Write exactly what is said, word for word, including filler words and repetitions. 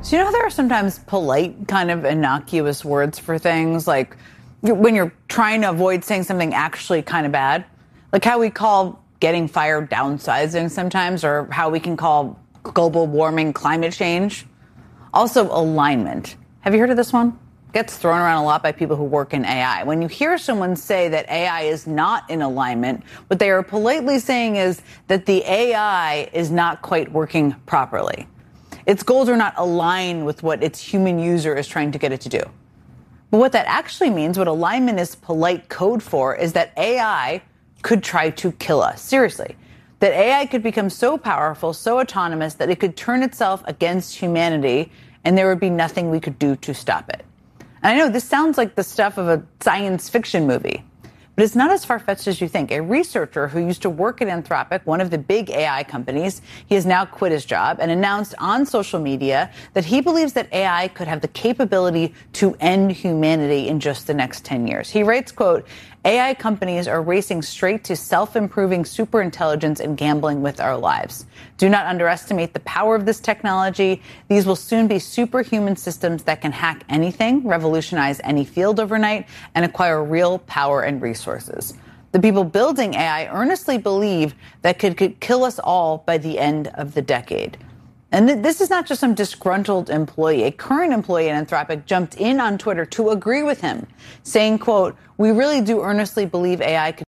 So you know how there are sometimes polite, kind of innocuous words for things, like when you're trying to avoid saying something actually kind of bad? Like how we call getting fired downsizing sometimes, or how we can call global warming climate change. Also, alignment. Have you heard of this one? Gets thrown around a lot by people who work in A I. When you hear someone say that A I is not in alignment, what they are politely saying is that the A I is not quite working properly. Its goals are not aligned with what its human user is trying to get it to do. But what that actually means, what alignment is polite code for, is that A I could try to kill us. Seriously. That A I could become so powerful, so autonomous, that it could turn itself against humanity, and there would be nothing we could do to stop it. And I know this sounds like the stuff of a science fiction movie, but it's not as far-fetched as you think. A researcher who used to work at Anthropic, one of the big A I companies, he has now quit his job and announced on social media that he believes that A I could have the capability to end humanity in just the next ten years. He writes, quote, A I companies are racing straight to self-improving superintelligence and gambling with our lives. Do not underestimate the power of this technology. These will soon be superhuman systems that can hack anything, revolutionize any field overnight, and acquire real power and resources. The people building A I earnestly believe that could, could kill us all by the end of the decade. And th- this is not just some disgruntled employee. A current employee at Anthropic jumped in on Twitter to agree with him, saying, quote, "We really do earnestly believe A I could